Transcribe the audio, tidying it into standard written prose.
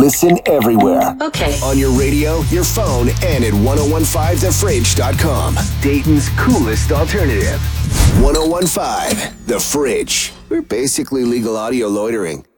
Listen everywhere. Okay. On your radio, your phone, and at 1015thefridge.com. Dayton's coolest alternative. 1015 The Fridge. We're basically legal audio loitering.